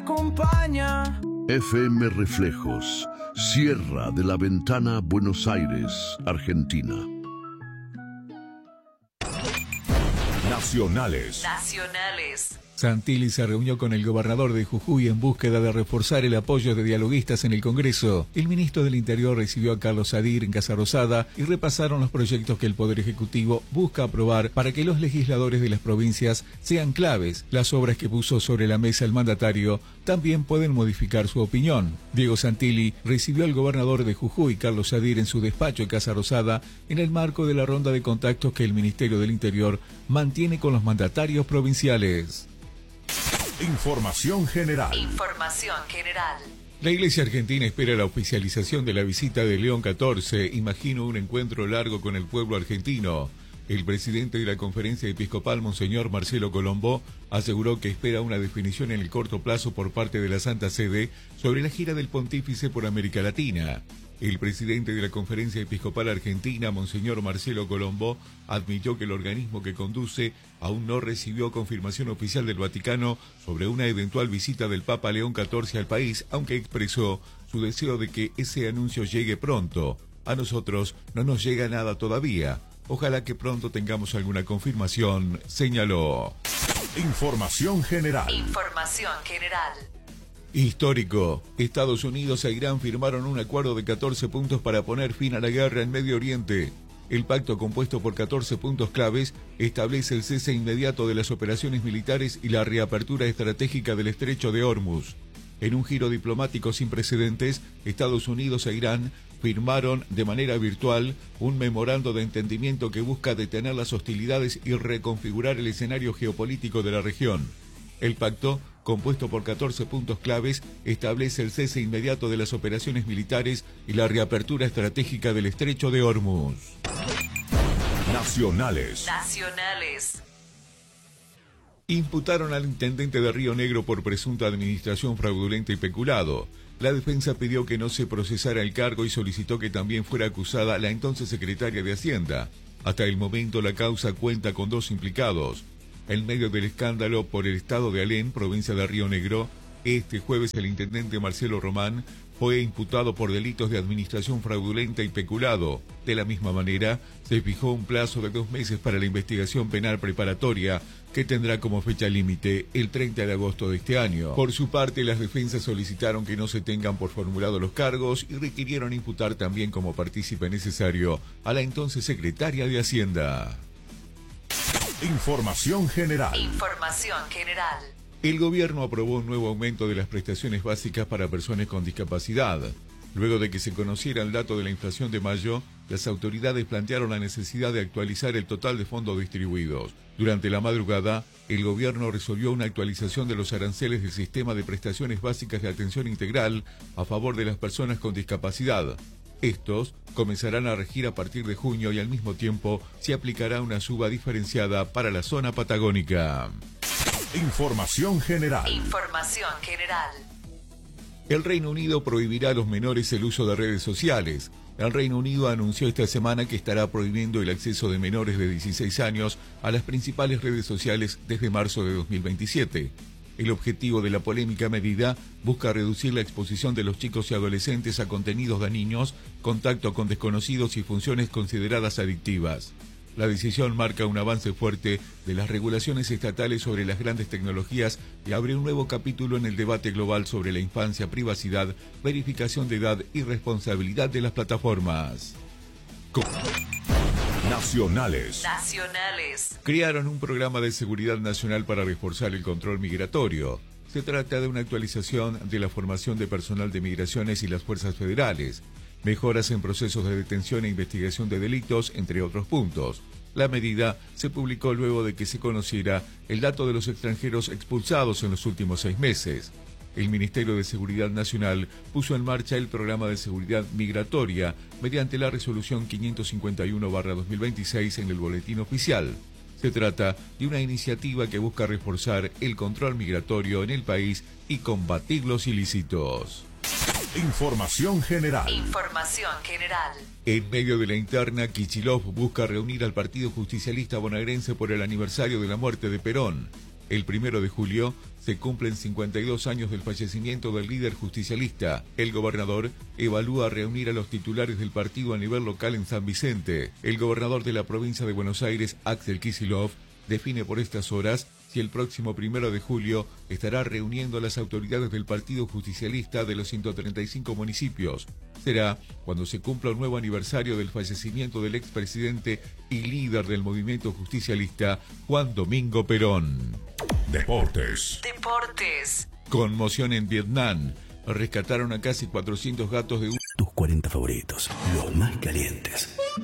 Acompaña. FM Reflejos, Sierra de la Ventana, Buenos Aires, Argentina. Nacionales. Santilli se reunió con el gobernador de Jujuy en búsqueda de reforzar el apoyo de dialoguistas en el Congreso. El ministro del Interior recibió a Carlos Sadir en Casa Rosada y repasaron los proyectos que el Poder Ejecutivo busca aprobar para que los legisladores de las provincias sean claves. Las obras que puso sobre la mesa el mandatario también pueden modificar su opinión. Diego Santilli recibió al gobernador de Jujuy, Carlos Sadir, en su despacho en Casa Rosada en el marco de la ronda de contactos que el Ministerio del Interior mantiene con los mandatarios provinciales. Información general. La Iglesia Argentina espera la oficialización de la visita de León XIV. Imagino un encuentro largo con el pueblo argentino. El presidente de la Conferencia Episcopal, Monseñor Marcelo Colombo, aseguró que espera una definición en el corto plazo por parte de la Santa Sede sobre la gira del pontífice por América Latina. El presidente de la Conferencia Episcopal Argentina, Monseñor Marcelo Colombo, admitió que el organismo que conduce aún no recibió confirmación oficial del Vaticano sobre una eventual visita del Papa León XIV al país, aunque expresó su deseo de que ese anuncio llegue pronto. A nosotros no nos llega nada todavía. Ojalá que pronto tengamos alguna confirmación, señaló. Información general. Histórico. Estados Unidos e Irán firmaron un acuerdo de 14 puntos para poner fin a la guerra en Medio Oriente. El pacto, compuesto por 14 puntos claves, establece el cese inmediato de las operaciones militares y la reapertura estratégica del estrecho de Hormuz. En un giro diplomático sin precedentes, Estados Unidos e Irán firmaron de manera virtual un memorando de entendimiento que busca detener las hostilidades y reconfigurar el escenario geopolítico de la región. El pacto, compuesto por 14 puntos claves, establece el cese inmediato de las operaciones militares y la reapertura estratégica del estrecho de Hormuz. Nacionales. Imputaron al intendente de Río Negro por presunta administración fraudulenta y peculado. La defensa pidió que no se procesara el cargo y solicitó que también fuera acusada la entonces secretaria de Hacienda. Hasta el momento la causa cuenta con 2 implicados. En medio del escándalo por el estado de Alén, provincia de Río Negro, este jueves el intendente Marcelo Román fue imputado por delitos de administración fraudulenta y peculado. De la misma manera, se fijó un plazo de 2 meses para la investigación penal preparatoria, que tendrá como fecha límite el 30 de agosto de este año. Por su parte, las defensas solicitaron que no se tengan por formulado los cargos y requirieron imputar también como partícipe necesario a la entonces secretaria de Hacienda. Información general. El gobierno aprobó un nuevo aumento de las prestaciones básicas para personas con discapacidad. Luego de que se conociera el dato de la inflación de mayo, las autoridades plantearon la necesidad de actualizar el total de fondos distribuidos. Durante la madrugada, el gobierno resolvió una actualización de los aranceles del sistema de prestaciones básicas de atención integral a favor de las personas con discapacidad. Estos comenzarán a regir a partir de junio y al mismo tiempo se aplicará una suba diferenciada para la zona patagónica. Información general. El Reino Unido prohibirá a los menores el uso de redes sociales. El Reino Unido anunció esta semana que estará prohibiendo el acceso de menores de 16 años a las principales redes sociales desde marzo de 2027. El objetivo de la polémica medida busca reducir la exposición de los chicos y adolescentes a contenidos dañinos, contacto con desconocidos y funciones consideradas adictivas. La decisión marca un avance fuerte de las regulaciones estatales sobre las grandes tecnologías y abre un nuevo capítulo en el debate global sobre la infancia, privacidad, verificación de edad y responsabilidad de las plataformas. Nacionales. Crearon un programa de seguridad nacional para reforzar el control migratorio. Se trata de una actualización de la formación de personal de migraciones y las fuerzas federales, mejoras en procesos de detención e investigación de delitos, entre otros puntos. La medida se publicó luego de que se conociera el dato de los extranjeros expulsados en los últimos 6 meses. El Ministerio de Seguridad Nacional puso en marcha el programa de seguridad migratoria mediante la resolución 551/2026 en el boletín oficial. Se trata de una iniciativa que busca reforzar el control migratorio en el país y combatir los ilícitos. Información general. En medio de la interna, Kicillof busca reunir al Partido Justicialista Bonaerense por el aniversario de la muerte de Perón. El 1 de julio se cumplen 52 años del fallecimiento del líder justicialista. El gobernador evalúa reunir a los titulares del partido a nivel local en San Vicente. El gobernador de la provincia de Buenos Aires, Axel Kicillof, define por estas horas si el próximo 1 de julio estará reuniendo a las autoridades del Partido Justicialista de los 135 municipios. Será cuando se cumpla un nuevo aniversario del fallecimiento del expresidente y líder del movimiento justicialista, Juan Domingo Perón. Deportes. Conmoción en Vietnam. Rescataron a casi 400 gatos de... Tus 40 favoritos, los más calientes.